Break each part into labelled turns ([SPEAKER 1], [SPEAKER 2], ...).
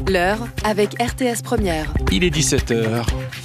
[SPEAKER 1] L'heure avec RTS Première.
[SPEAKER 2] Il est 17h.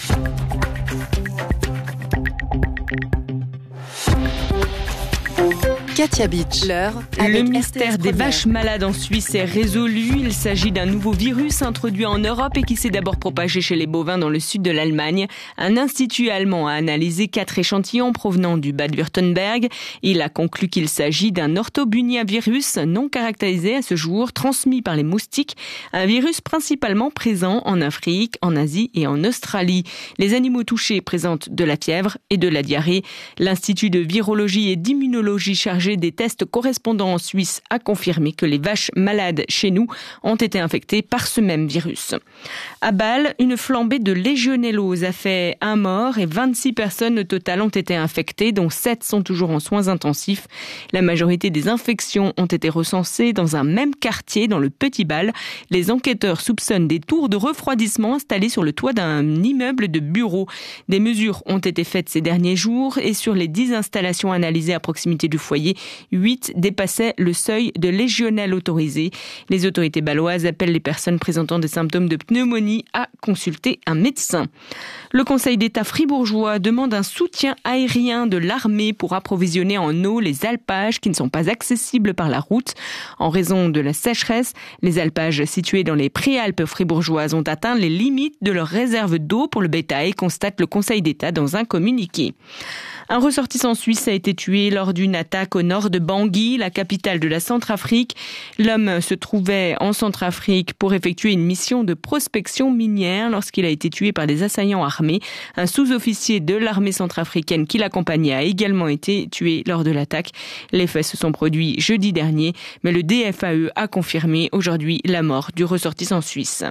[SPEAKER 1] Katia Beach. L'heure avec
[SPEAKER 3] Le mystère des vaches malades en Suisse est résolu. Il s'agit d'un nouveau virus introduit en Europe et qui s'est d'abord propagé chez les bovins dans le sud de l'Allemagne. Un institut allemand a analysé 4 échantillons provenant du Bade-Wurtemberg. Il a conclu qu'il s'agit d'un orthobuniavirus non caractérisé à ce jour, transmis par les moustiques. Un virus principalement présent en Afrique, en Asie et en Australie. Les animaux touchés présentent de la fièvre et de la diarrhée. L'Institut de virologie et d'immunologie chargé des tests correspondants en Suisse a confirmé que les vaches malades chez nous ont été infectées par ce même virus. À Bâle, une flambée de légionellose a fait 1 mort et 26 personnes au total ont été infectées, dont 7 sont toujours en soins intensifs. La majorité des infections ont été recensées dans un même quartier, dans le Petit Bâle. Les enquêteurs soupçonnent des tours de refroidissement installés sur le toit d'un immeuble de bureaux. Des mesures ont été faites ces derniers jours et sur les 10 installations analysées à proximité du foyer, 8 dépassaient le seuil de légionelle autorisé. Les autorités bâloises appellent les personnes présentant des symptômes de pneumonie à consulter un médecin. Le Conseil d'État fribourgeois demande un soutien aérien de l'armée pour approvisionner en eau les alpages qui ne sont pas accessibles par la route. En raison de la sécheresse, les alpages situés dans les préalpes fribourgeoises ont atteint les limites de leur réserve d'eau pour le bétail, constate le Conseil d'État dans un communiqué. Un ressortissant suisse a été tué lors d'une attaque au nord de Bangui, la capitale de la Centrafrique. L'homme se trouvait en Centrafrique pour effectuer une mission de prospection minière lorsqu'il a été tué par des assaillants armés. Un sous-officier de l'armée centrafricaine qui l'accompagnait a également été tué lors de l'attaque. Les faits se sont produits jeudi dernier, mais le DFAE a confirmé aujourd'hui la mort du ressortissant suisse.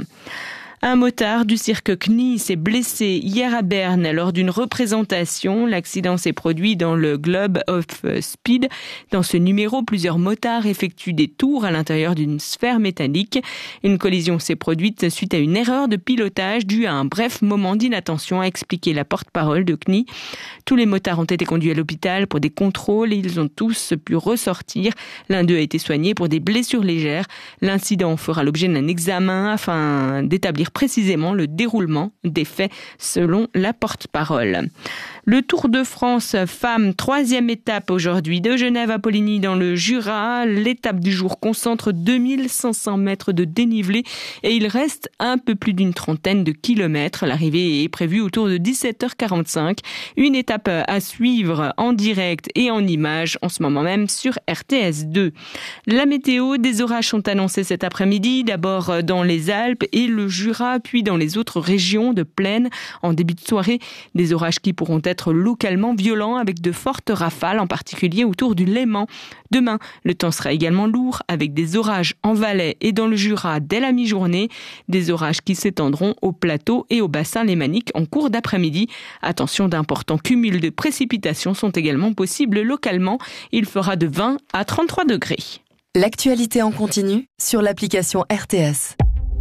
[SPEAKER 3] Un motard du cirque CNI s'est blessé hier à Berne lors d'une représentation. L'accident s'est produit dans le Globe of Speed. Dans ce numéro, plusieurs motards effectuent des tours à l'intérieur d'une sphère métallique. Une collision s'est produite suite à une erreur de pilotage due à un bref moment d'inattention, a expliqué la porte-parole de CNI. Tous les motards ont été conduits à l'hôpital pour des contrôles et ils ont tous pu ressortir. L'un d'eux a été soigné pour des blessures légères. L'incident fera l'objet d'un examen afin d'établir précisément le déroulement des faits selon la porte-parole. Le Tour de France femmes, 3e étape aujourd'hui de Genève à Poligny dans le Jura. L'étape du jour concentre 2500 mètres de dénivelé et il reste un peu plus d'une trentaine de kilomètres. L'arrivée est prévue autour de 17h45. Une étape à suivre en direct et en images en ce moment même sur RTS2. La météo, des orages sont annoncés cet après-midi, d'abord dans les Alpes et le Jura, puis dans les autres régions de plaine. En début de soirée, des orages qui pourront être localement violents avec de fortes rafales, en particulier autour du Léman. Demain, le temps sera également lourd avec des orages en Valais et dans le Jura dès la mi-journée. Des orages qui s'étendront au plateau et au bassin lémanique en cours d'après-midi. Attention, d'importants cumuls de précipitations sont également possibles localement. Il fera de 20 à 33 degrés.
[SPEAKER 1] L'actualité en continu sur l'application RTS.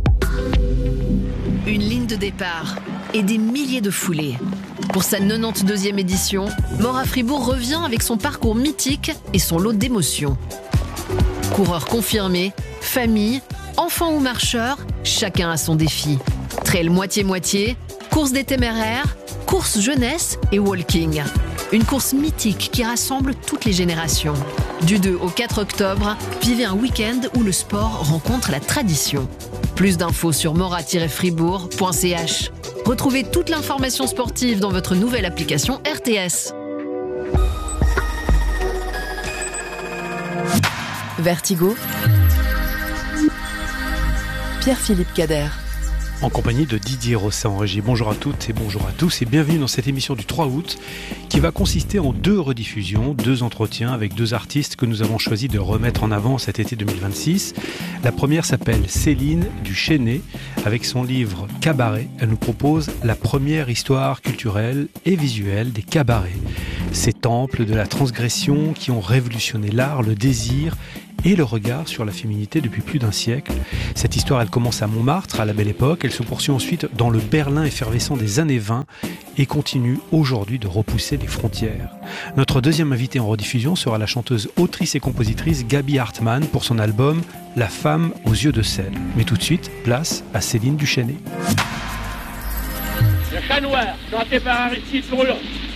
[SPEAKER 4] Une ligne de départ et des milliers de foulées. Pour sa 92e édition, Mora Fribourg revient avec son parcours mythique et son lot d'émotions. Coureurs confirmés, familles, enfants ou marcheurs, chacun a son défi. Trail moitié-moitié, course des téméraires, course jeunesse et walking. Une course mythique qui rassemble toutes les générations. Du 2 au 4 octobre, vivez un week-end où le sport rencontre la tradition. Plus d'infos sur mora-fribourg.ch. Retrouvez toute l'information sportive dans votre nouvelle application RTS.
[SPEAKER 1] Vertigo. Pierre-Philippe Cader.
[SPEAKER 5] En compagnie de Didier Rossin en régie. Bonjour à toutes et bonjour à tous et bienvenue dans cette émission du 3 août qui va consister en 2 rediffusions, 2 entretiens avec 2 artistes que nous avons choisi de remettre en avant cet été 2026. La première s'appelle Céline Duchesnay. Avec son livre Cabaret, elle nous propose la première histoire culturelle et visuelle des cabarets. Ces temples de la transgression qui ont révolutionné l'art, le désir et le regard sur la féminité depuis plus d'un siècle. Cette histoire, elle commence à Montmartre, à la Belle Époque. Elle se poursuit ensuite dans le Berlin effervescent des années 20 et continue aujourd'hui de repousser les frontières. Notre deuxième invitée en rediffusion sera la chanteuse, autrice et compositrice Gaby Hartmann pour son album La femme aux yeux de sel. Mais tout de suite, place à Céline Duchesnay.
[SPEAKER 2] Le chat noir, chanté par Aristide Bruand.